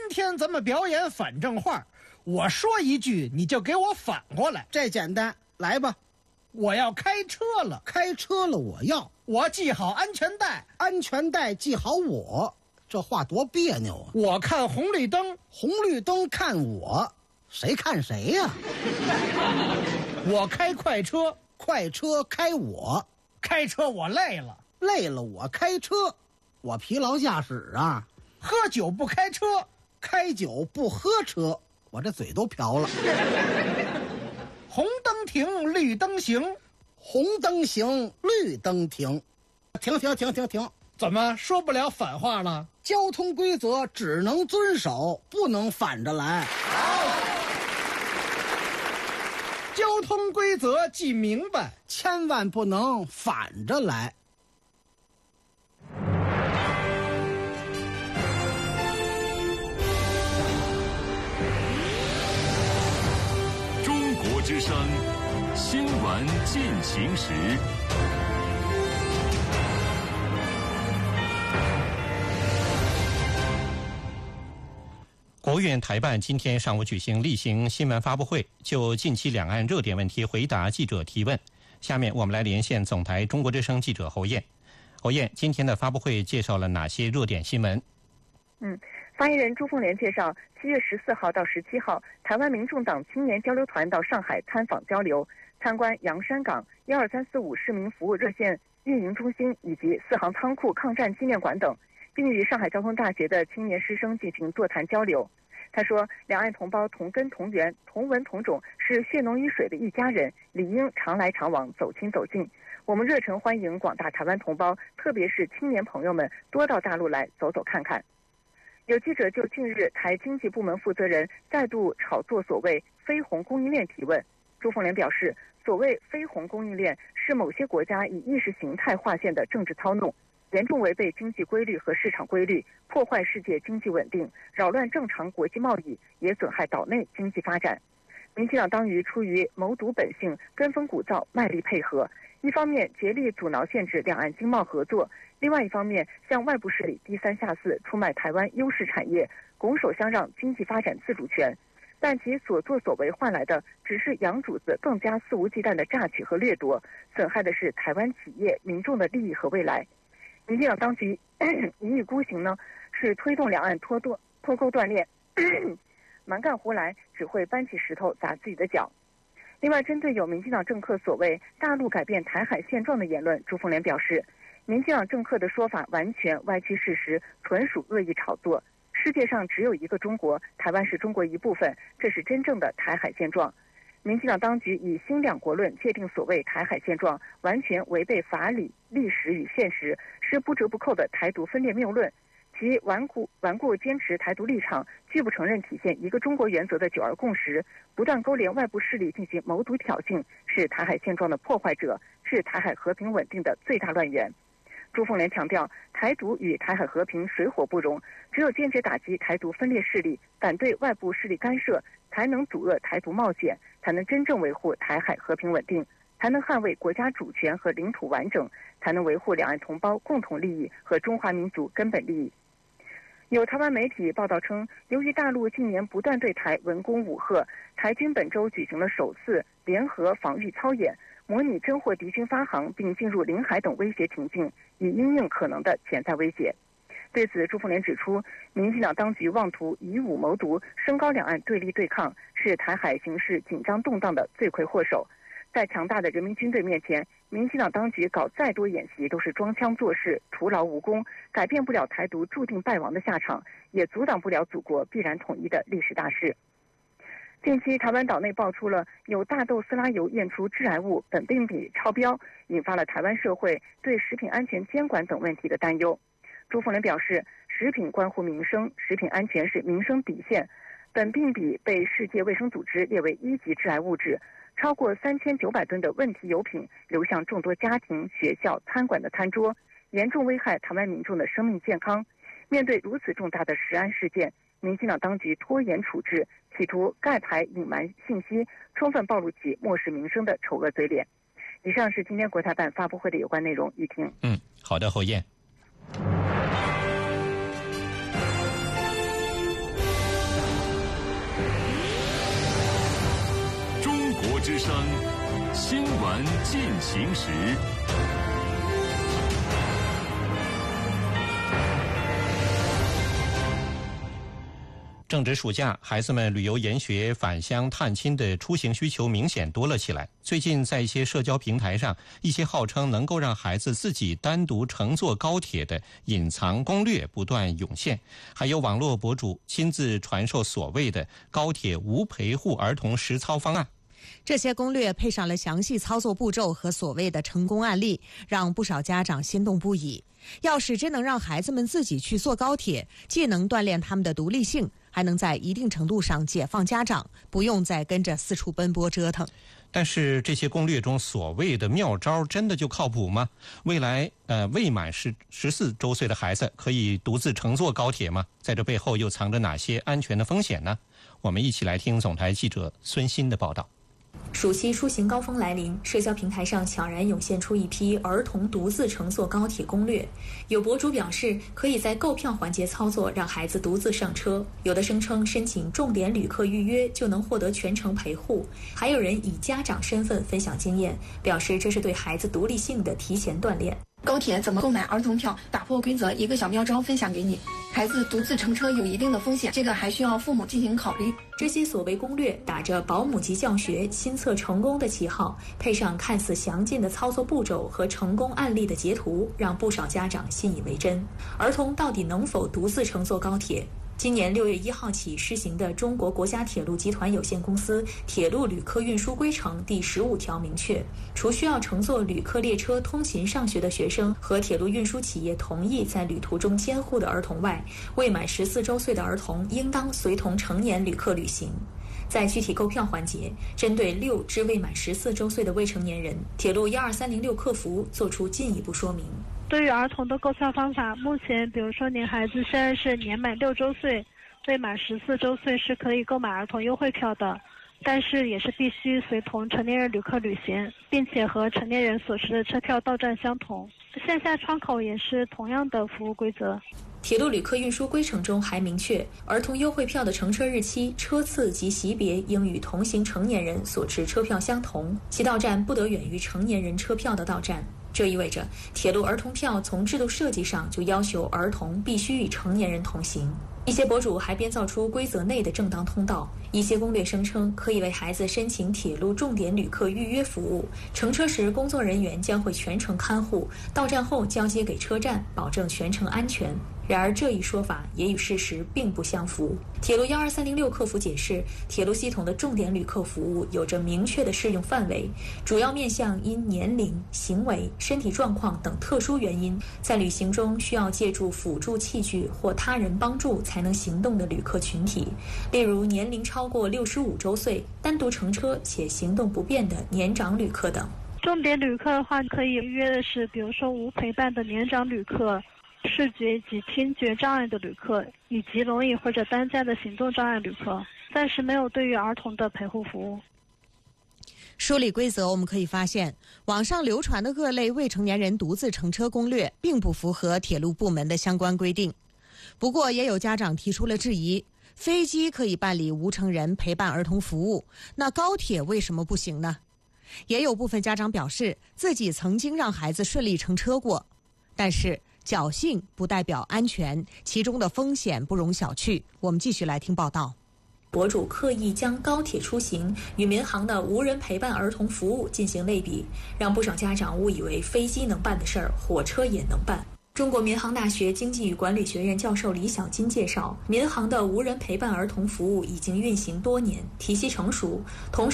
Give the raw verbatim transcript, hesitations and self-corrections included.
天咱们表演反正话，我说一句你就给我反过来。 这简单，来吧。 我要开车了， 开车了我要。 我系好安全带， 安全带系好我。这话多别扭啊！ 我看红绿灯， 红绿灯看我，谁看谁呀、啊？ 我开快车， 快车开我。 开车我累了， 累了我开车，我疲劳驾驶啊。 喝酒不开车， 开酒不喝车，我这嘴都瓢了。 红灯停，绿灯行， 红灯行，绿灯停。停停停停停！ 怎么说不了反话了？ 交通规则只能遵守，不能反着来。 好，交通规则记明白， 千万不能反着来。 中国之声新闻进行时。 国务院台办今天上午举行例行新闻发布会，就近期两岸热点问题回答记者提问。下面我们来连线总台中国之声记者侯燕。侯燕，今天的发布会介绍了哪些热点新闻？ 嗯，发言人朱凤莲介绍，七月十四号到十七号，台湾民众党青年交流团到上海参访交流，参观洋山港、一二三四五市民服务热线运营中心以及四行仓库抗战纪念馆等，并与上海交通大学的青年师生进行座谈交流。他说，两岸同胞同根同源，同文同种，是血浓于水的一家人，理应常来常往，走亲走近。我们热诚欢迎广大台湾同胞，特别是青年朋友们多到大陆来走走看看。有记者就近日台经济部门负责人再度炒作所谓非红供应链提问，朱凤莲表示，所谓非红供应链是某些国家以意识形态划线的政治操弄，严重违背经济规律和市场规律，破坏世界经济稳定，扰乱正常国际贸易，也损害岛内经济发展。民进党当局出于谋独本性，跟风鼓噪，卖力配合，一方面竭力阻挠限制两岸经贸合作，另外一方面向外部势力低三下四出卖台湾优势产业，拱手相让经济发展自主权。但其所作所为换来的只是洋主子更加肆无忌惮的榨取和掠夺，损害的是台湾企业民众的利益和未来。民进党当局一意孤行呢，是推动两岸脱脱脱钩断链，蛮干胡来，只会搬起石头砸自己的脚。另外，针对有民进党政客所谓大陆改变台海现状的言论，朱凤莲表示，民进党政客的说法完全歪曲事实，纯属恶意炒作。世界上只有一个中国，台湾是中国一部分，这是真正的台海现状。民进党当局以新两国论界定所谓台海现状，完全违背法理、历史与现实，是不折不扣的台独分裂谬论。其顽固顽固坚持台独立场，拒不承认体现一个中国原则的九二共识，不断勾连外部势力进行谋独挑衅，是台海现状的破坏者，是台海和平稳定的最大乱源。朱凤莲强调，台独与台海和平水火不容，只有坚决打击台独分裂势力，反对外部势力干涉，才能阻遏台独冒险，才能真正维护台海和平稳定，才能捍卫国家主权和领土完整，才能维护两岸同胞共同利益和中华民族根本利益。有台湾媒体报道称，由于大陆近年不断对台文攻武吓，台军本周举行了首次联合防御操演，模拟侦获敌军发航并进入领海等威胁情境，以因应可能的潜在威胁。对此，朱凤莲指出，民进党当局妄图以武谋独，升高两岸对立对抗，是台海形势紧张动荡的罪魁祸首。在强大的人民军队面前，民进党当局搞再多演习都是装腔作势，徒劳无功，改变不了台独注定败亡的下场，也阻挡不了祖国必然统一的历史大势。近期，台湾岛内爆出了有大豆斯拉油验出致癌物苯并芘超标，引发了台湾社会对食品安全监管等问题的担忧。朱凤莲表示，食品关乎民生，食品安全是民生底线。苯并芘被世界卫生组织列为一级致癌物质，超过三千九百吨的问题油品流向众多家庭、学校、餐馆的餐桌，严重危害台湾民众的生命健康。面对如此重大的食安事件，民进党当局拖延处置，企图盖牌隐瞒信息，充分暴露其漠视民生的丑恶嘴脸。以上是今天国台办发布会的有关内容，雨婷。 嗯，好的，侯燕。 之声新闻进行时。 正值暑假，孩子们旅游研学、返乡探亲的出行需求明显多了起来。最近在一些社交平台上，一些号称能够让孩子自己单独乘坐高铁的隐藏攻略不断涌现，还有网络博主亲自传授所谓的高铁无陪护儿童实操方案。 这些攻略配上了详细操作步骤和所谓的成功案例，让不少家长心动不已。要是真能让孩子们自己去坐高铁，既能锻炼他们的独立性，还能在一定程度上解放家长，不用再跟着四处奔波折腾。 但是这些攻略中所谓的妙招真的就靠谱吗？未来呃未满十十四周岁的孩子可以独自乘坐高铁吗？在这背后又藏着哪些安全的风险呢？我们一起来听总台记者孙鑫的报道。 暑期出行高峰来临，社交平台上悄然涌现出一批儿童独自乘坐高铁攻略。有博主表示，可以在购票环节操作，让孩子独自上车；有的声称申请重点旅客预约就能获得全程陪护；还有人以家长身份分享经验，表示这是对孩子独立性的提前锻炼。 高铁怎么购买儿童票？打破规则，一个小妙招分享给你。孩子独自乘车有一定的风险，这个还需要父母进行考虑。 这些所谓攻略打着保姆级教学、亲测成功的旗号，配上看似详尽的操作步骤和成功案例的截图，让不少家长信以为真。儿童到底能否独自乘坐高铁？今年六月一号起施行的中国国家铁路集团有限公司铁路旅客运输规程第十五条明确，除需要乘坐旅客列车通勤上学的学生和铁路运输企业同意在旅途中监护的儿童外，未满十四周岁的儿童应当随同成年旅客旅行。在具体购票环节，针对六至未满十四周岁的未成年人，铁路一二三零六客服作出进一步说明。 对于儿童的购票方法，目前比如说您孩子现在是年满六周岁，未满十四周岁是可以购买儿童优惠票的，但是也是必须随同成年人旅客旅行，并且和成年人所持的车票到站相同。线下窗口也是同样的服务规则。 铁路旅客运输规程中还明确，儿童优惠票的乘车日期、车次及级别应与同行成年人所持车票相同，其到站不得远于成年人车票的到站。这意味着，铁路儿童票从制度设计上就要求儿童必须与成年人同行。一些博主还编造出规则内的正当通道，一些攻略声称可以为孩子申请铁路重点旅客预约服务，乘车时工作人员将会全程看护，到站后交接给车站，保证全程安全。然而这一说法也与事实并不相符。铁路一二三零六客服解释，铁路系统的重点旅客服务有着明确的适用范围，主要面向因年龄、行为、身体状况等特殊原因，在旅行中需要借助辅助器具或他人帮助才能行动的旅客群体，例如年龄超过六十五周岁、单独乘车且行动不便的年长旅客等。 重点旅客的话，可以预约的是，比如说无陪伴的年长旅客、视觉及听觉障碍的旅客，以及轮椅或者担架的行动障碍旅客。暂时没有对于儿童的陪护服务。 梳理规则，我们可以发现，网上流传的各类未成年人独自乘车攻略并不符合铁路部门的相关规定。不过也有家长提出了质疑，飞机可以办理无成人陪伴儿童服务，那高铁为什么不行呢？也有部分家长表示自己曾经让孩子顺利乘车过，但是侥幸不代表安全，其中的风险不容小觑。我们继续来听报道。 博主刻意将高铁出行与民航的无人陪伴儿童服务进行类比，让不少家长误以为飞机能办的事儿，火车也能办。中国民航大学经济与管理学院教授李小金介绍，民航的无人陪伴儿童服务已经运行多年，体系成熟，同时